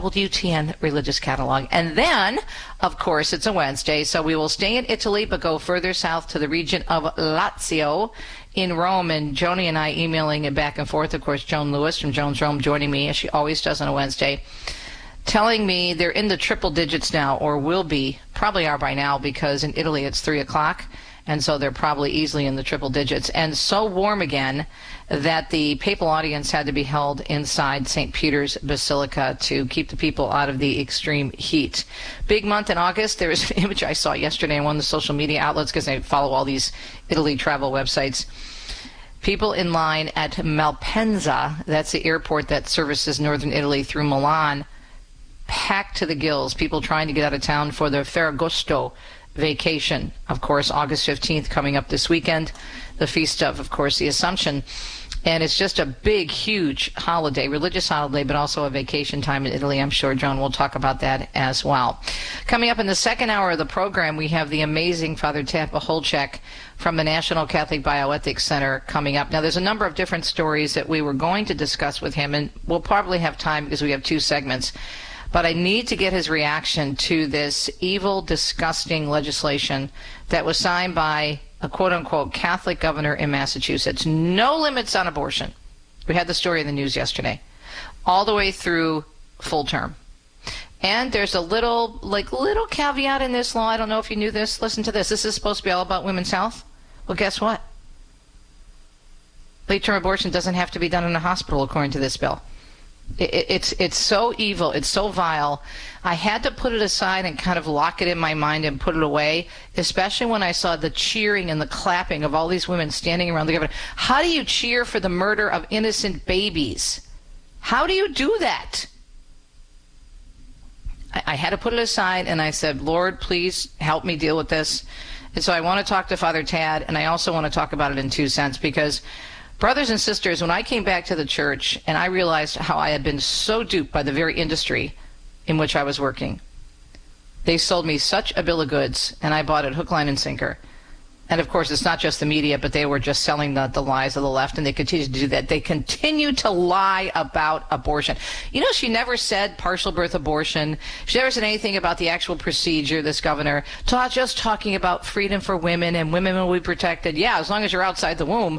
EWTN Religious Catalog. And then, of course, it's a Wednesday, so we will stay in Italy but go further south to the region of Lazio in Rome. And Joni and I emailing it back and forth. Of course, Joan Lewis from Joan's Rome joining me, as she always does on a Wednesday, telling me they're in the triple digits now, or will be, probably are by now, because in Italy it's 3 o'clock. And so they're probably easily in the triple digits. And so warm again that the papal audience had to be held inside St. Peter's Basilica to keep the people out of the extreme heat. Big month in August. There was an image I saw yesterday on one of the social media outlets because I follow all these Italy travel websites. People in line at Malpensa, that's the airport that services northern Italy through Milan, packed to the gills. People trying to get out of town for the Ferragosto vacation. Of course, August 15th coming up this weekend, the feast of course, the Assumption. And it's just a big, huge holiday, religious holiday, but also a vacation time in Italy. I'm sure Joan will talk about that as well. Coming up in the second hour of the program, we have the amazing Father Tab Holchek from the National Catholic Bioethics Center coming up. Now, there's a number of different stories that we were going to discuss with him, and we'll probably have time because we have 2 segments. But I need to get his reaction to this evil, disgusting legislation that was signed by a quote-unquote Catholic governor in Massachusetts. No limits on abortion. We had the story in the news yesterday. All the way through full term. And there's a little caveat in this law. I don't know if you knew this. Listen to this. This is supposed to be all about women's health. Well, guess what? Late-term abortion doesn't have to be done in a hospital, according to this bill. It's so evil. It's so vile. I had to put it aside and kind of lock it in my mind and put it away, especially when I saw the cheering and the clapping of all these women standing around the governor. How do you cheer for the murder of innocent babies? How do you do that? I had to put it aside, and I said, Lord, please help me deal with this. And so I want to talk to Father Tad, and I also want to talk about it in 2 cents, because brothers and sisters, when I came back to the church and I realized how I had been so duped by the very industry in which I was working, they sold me such a bill of goods, and I bought it hook, line, and sinker. And of course, it's not just the media, but they were just selling the lies of the left, and they continue to do that. They continue to lie about abortion. You know, she never said partial birth abortion. She never said anything about the actual procedure, this governor. Just talking about freedom for women, and women will be protected. Yeah, as long as you're outside the womb.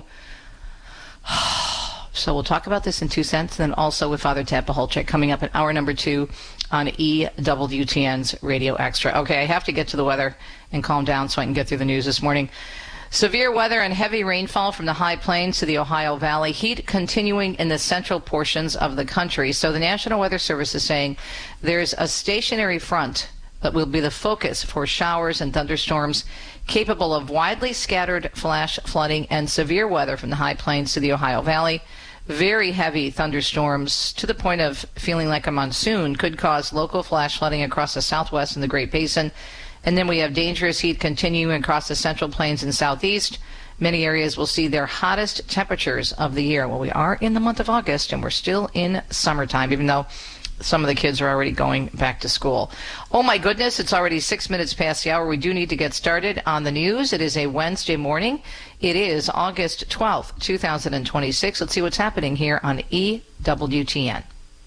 So we'll talk about this in 2 cents, and then also with Father Tab Holchek coming up in hour number 2 on EWTN's Radio Extra. Okay, I have to get to the weather and calm down so I can get through the news this morning. Severe weather and heavy rainfall from the high plains to the Ohio Valley. Heat continuing in the central portions of the country. So the National Weather Service is saying there's a stationary front that will be the focus for showers and thunderstorms capable of widely scattered flash flooding and severe weather from the high plains to the Ohio Valley. Very heavy thunderstorms to the point of feeling like a monsoon could cause local flash flooding across the southwest and the Great Basin. And then we have dangerous heat continuing across the central plains and southeast. Many areas will see their hottest temperatures of the year. Well, we are in the month of August and we're still in summertime, even though some of the kids are already going back to school. Oh my goodness, it's already 6 minutes past the hour. We do need to get started on the news. It is a Wednesday morning. It is August 12th, 2026. Let's see what's happening here on EWTN.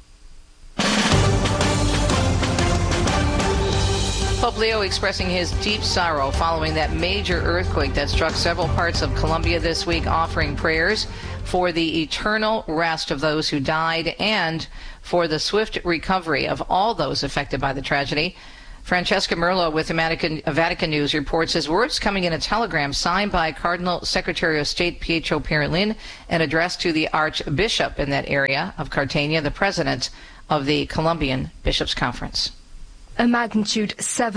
Pope Leo expressing his deep sorrow following that major earthquake that struck several parts of Colombia this week, offering prayers for the eternal rest of those who died and for the swift recovery of all those affected by the tragedy. Francesca Merlo with Vatican News reports his words coming in a telegram signed by Cardinal Secretary of State Pietro Parolin and addressed to the Archbishop in that area of Cartagena, the president of the Colombian Bishops' Conference. A magnitude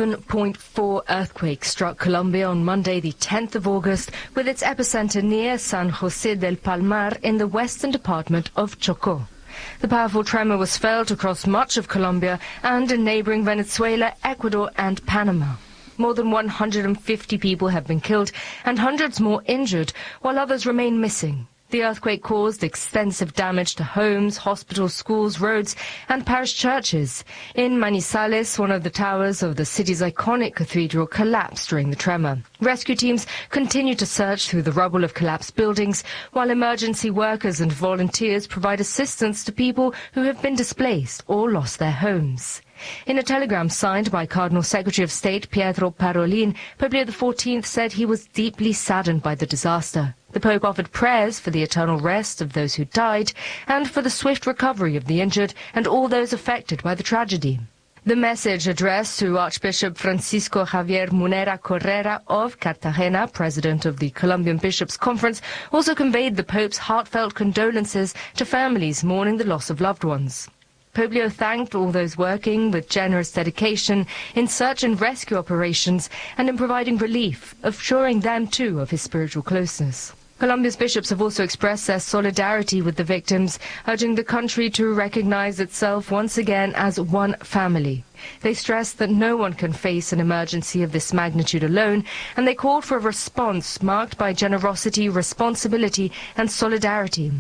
7.4 earthquake struck Colombia on Monday, the 10th of August, with its epicenter near San José del Palmar in the western department of Chocó. The powerful tremor was felt across much of Colombia and in neighboring Venezuela, Ecuador and Panama. More than 150 people have been killed and hundreds more injured, while others remain missing. The earthquake caused extensive damage to homes, hospitals, schools, roads, and parish churches. In Manizales, one of the towers of the city's iconic cathedral collapsed during the tremor. Rescue teams continue to search through the rubble of collapsed buildings, while emergency workers and volunteers provide assistance to people who have been displaced or lost their homes. In a telegram signed by Cardinal Secretary of State Pietro Parolin, Pope Leo XIV said he was deeply saddened by the disaster. The Pope offered prayers for the eternal rest of those who died and for the swift recovery of the injured and all those affected by the tragedy. The message addressed to Archbishop Francisco Javier Munera Correra of Cartagena, president of the Colombian Bishops' Conference, also conveyed the Pope's heartfelt condolences to families mourning the loss of loved ones. Pope Leo thanked all those working with generous dedication in search and rescue operations and in providing relief, assuring them too of his spiritual closeness. Colombia's bishops have also expressed their solidarity with the victims, urging the country to recognize itself once again as one family. They stressed that no one can face an emergency of this magnitude alone, and they called for a response marked by generosity, responsibility, and solidarity.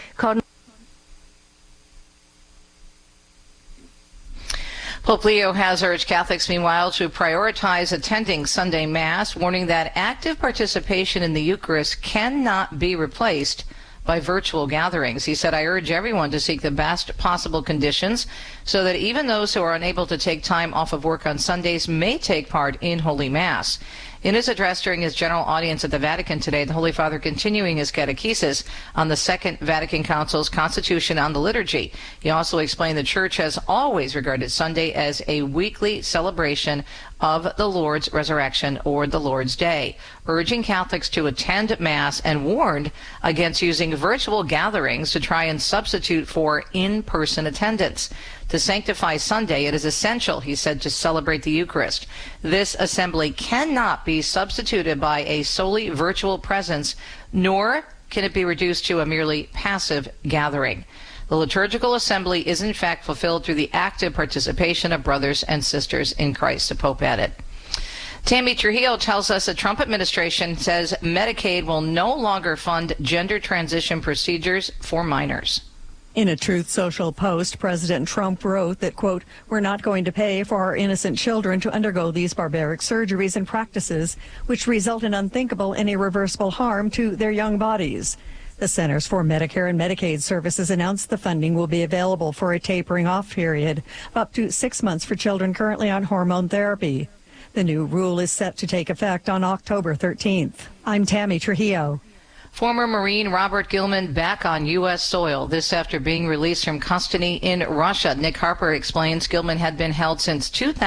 Pope Leo has urged Catholics, meanwhile, to prioritize attending Sunday Mass, warning that active participation in the Eucharist cannot be replaced by virtual gatherings. He said, I urge everyone to seek the best possible conditions so that even those who are unable to take time off of work on Sundays may take part in Holy Mass. In his address during his general audience at the Vatican today, the Holy Father continuing his catechesis on the Second Vatican Council's Constitution on the Liturgy. He also explained the Church has always regarded Sunday as a weekly celebration of the Lord's resurrection or the Lord's Day, urging Catholics to attend Mass and warned against using virtual gatherings to try and substitute for in-person attendance. To sanctify Sunday, it is essential, he said, to celebrate the Eucharist. This assembly cannot be substituted by a solely virtual presence, nor can it be reduced to a merely passive gathering. The liturgical assembly is in fact fulfilled through the active participation of brothers and sisters in Christ, the Pope added. Tammy Trujillo tells us the Trump administration says Medicaid will no longer fund gender transition procedures for minors. In a Truth Social post, President Trump wrote that, quote, we're not going to pay for our innocent children to undergo these barbaric surgeries and practices, which result in unthinkable and irreversible harm to their young bodies. The Centers for Medicare and Medicaid Services announced the funding will be available for a tapering off period of up to 6 months for children currently on hormone therapy. The new rule is set to take effect on October 13th. I'm Tammy Trujillo. Former Marine Robert Gilman back on U.S. soil, this after being released from custody in Russia. Nick Harper explains Gilman had been held since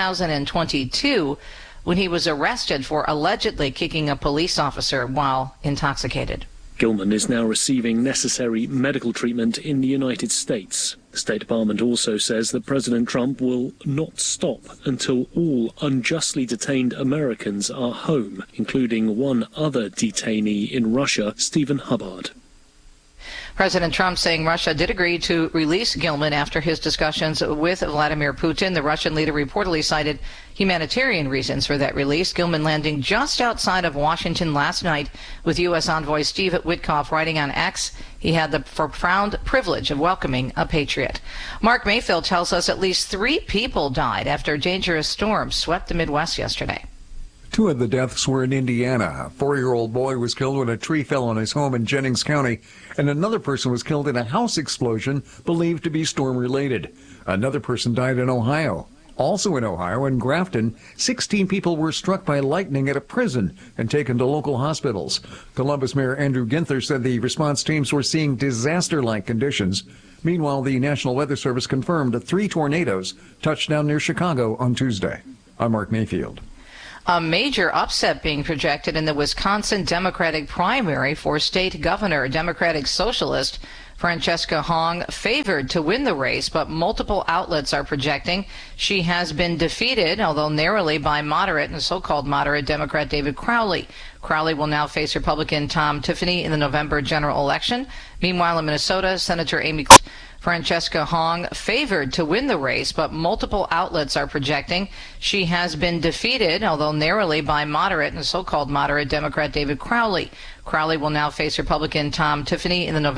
2022 when he was arrested for allegedly kicking a police officer while intoxicated. Gilman is now receiving necessary medical treatment in the United States. The State Department also says that President Trump will not stop until all unjustly detained Americans are home, including one other detainee in Russia, Stephen Hubbard. President Trump saying Russia did agree to release Gilman after his discussions with Vladimir Putin. The Russian leader reportedly cited humanitarian reasons for that release. Gilman landing just outside of Washington last night with U.S. envoy Steve Witkoff writing on X, he had the profound privilege of welcoming a patriot. Mark Mayfield tells us at least 3 people died after a dangerous storm swept the Midwest yesterday. 2 of the deaths were in Indiana. A 4-year-old boy was killed when a tree fell on his home in Jennings County, and another person was killed in a house explosion believed to be storm-related. Another person died in Ohio. Also in Ohio, in Grafton, 16 people were struck by lightning at a prison and taken to local hospitals. Columbus Mayor Andrew Ginther said the response teams were seeing disaster-like conditions. Meanwhile, the National Weather Service confirmed that 3 tornadoes touched down near Chicago on Tuesday. I'm Mark Mayfield. A major upset being projected in the Wisconsin Democratic primary for state governor. Democratic socialist Francesca Hong favored to win the race, but multiple outlets are projecting she has been defeated, although narrowly, by moderate and so-called moderate Democrat David Crowley. Crowley will now face Republican Tom Tiffany in the November general election. Meanwhile, in Minnesota, Senator Amy Francesca Hong favored to win the race, but multiple outlets are projecting she has been defeated, although narrowly, by moderate and so-called moderate Democrat David Crowley. Crowley will now face Republican Tom Tiffany in the November